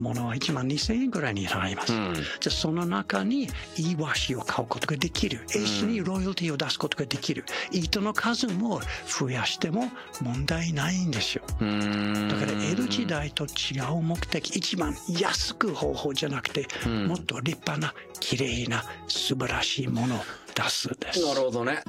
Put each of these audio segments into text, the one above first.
ものは1万2000円ぐらいになります。じゃその中にいい和紙を買うことができる。絵師にロイヤリティを出すことができる。糸の数も増やしても問題ないんですよ。だから江戸時代と違う目的、一番安く方法じゃなくて、もっと立派な綺麗な素晴らしいものを出すんです。 なるほどね。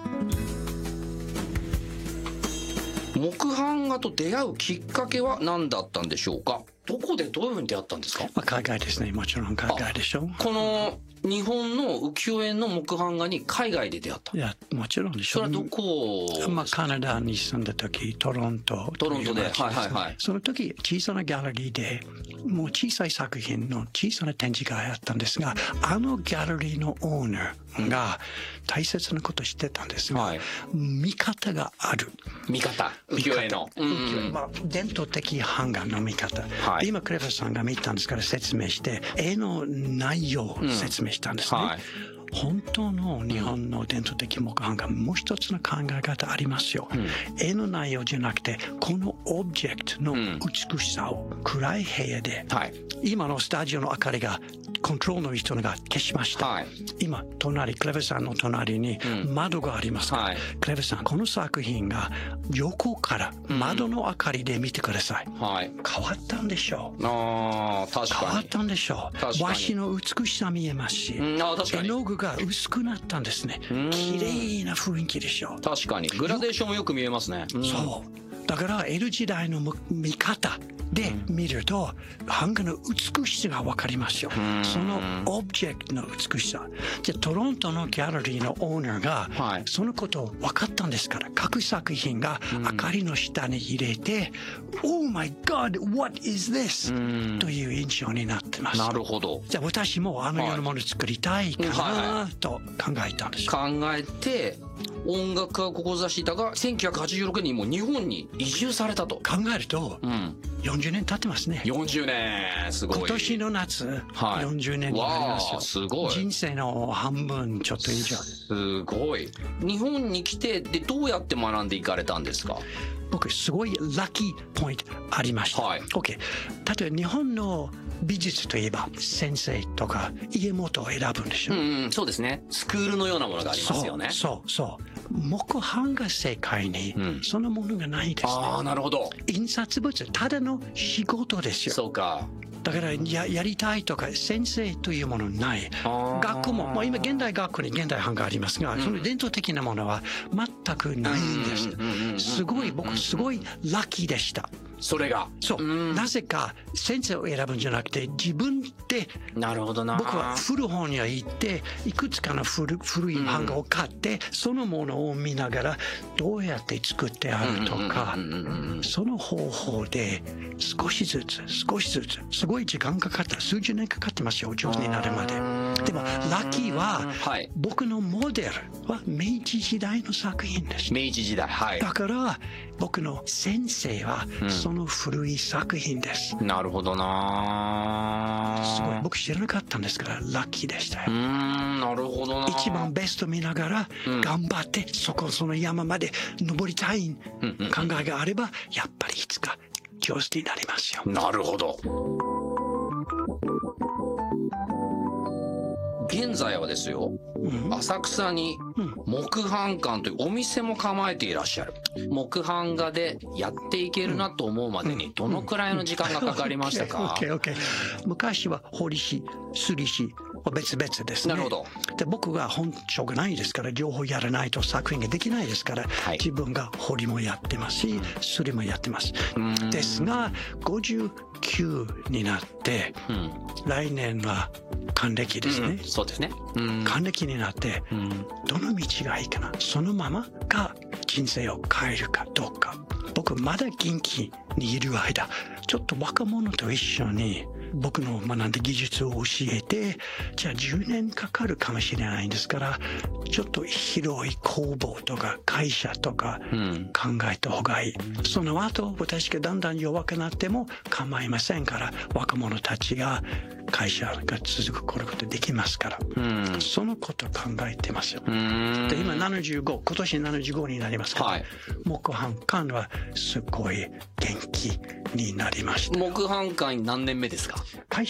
木版画と出会うきっかけは何だったんでしょうか。どこでどういうふうに出会ったんですか。 海外ですね。もちろん海外でしょ。 この日本の浮世絵の木版画に海外で出会った。 いや、もちろんでしょ。 それはどこですか。 カナダに住んだ時、トロントで、その時小さなギャラリーでもう小さい作品の小さな展示会あったんですが、あのギャラリーのオーナーが大切なことをしてたんですが、見方がある。 見方、浮世絵の、 伝統的版画の見方、今クレバさんが見たんですから説明して、絵の内容を説明したんですね。本当の日本の伝統的木版画、もう一つの考え方ありますよ。絵の内容じゃなくて、このオブジェクトの美しさを暗い部屋で、今のスタジオの明かりがコントロールの人が消しました。今隣、クレバさんの隣に窓がありますから、クレバさん、この作品が横から窓の明かりで見てください。変わったんでしょう。 確かに変わったんでしょう。和紙の美しさ見えますし、絵の具が薄くなったんですね。綺麗な雰囲気でしょう。 確かにグラデーションもよく見えますね。 そうだから江戸時代の見方で見ると版画の美しさが分かりますよ。そのオブジェクトの美しさ。じゃあトロントのギャラリーのオーナーがそのことを分かったんですから、各作品が明かりの下に入れて「Oh my God, what is this?」という印象になってます。 なるほど。 じゃあ私もあのようなものを作りたいかなと考えたんですよ。 考えて音楽家を志したが1986年にもう日本に移住されたと考えると、40年経ってますね。 40年、すごい。 今年の夏、40年になりますよ。 すごい。 人生の半分ちょっと以上。 すごい。日本に来てでどうやって学んでいかれたんですか。 僕すごいラッキーポイントありました。OK。例えば日本の美術といえば先生とか家元を選ぶんでしょ。 そうですね。スクールのようなものがありますよね。 そう木版画世界にそのものがないですね。 なるほど。 印刷物ただの仕事ですよ。 そうか。 だからやりたいとか先生というものない。学校も、今現代学校に現代版がありますが、その伝統的なものは全くないんです。僕すごいラッキーでした。 それがなぜか先生を選ぶんじゃなくて自分で。 なるほどな。 僕は古本屋行っていくつかの古い版画を買ってそのものを見ながらどうやって作ってあるとか、その方法で少しずつすごい時間かかった。数十年かかってますよ、上手になるまで。でもラッキーは僕のモデルは明治時代の作品です。 明治時代、 だから僕の先生はその古い作品です。 なるほどな。 すごい僕知らなかったんですからラッキーでしたよ。 なるほどな。 一番ベスト見ながら頑張ってその山まで登りたい考えがあればやっぱりいつか上手になりますよ。 なるほど。現在はですよ、浅草に木版館というお店も構えていらっしゃる。木版画でやっていけるなと思うまでにどのくらいの時間がかかりましたか。 昔は彫り師、すり師は別々ですね。 なるほど。 で僕が本職がないですから両方やらないと作品ができないですから、自分が彫りもやってますしすりもやってます。ですが59になって、来年は還暦ですね。 そうですね。 還暦になって、どの道がいいかな、そのままか人生を変えるかどうか。僕まだ元気にいる間ちょっと若者と一緒に僕の学んだ技術を教えて、じゃあ10年かかるかもしれないんですから、ちょっと広い工房とか会社とか考えた方がいい。その後私がだんだん弱くなっても構いませんから、若者たちが会社が続くことできますから、そのことを考えてますよ。で今75、今年75になりますから、木版館はすごい元気になりました。 木版館何年目ですか？